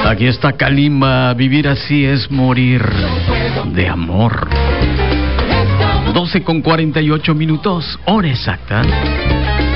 Aquí está Kalimba, vivir así es morir de amor. 12:48, hora exacta.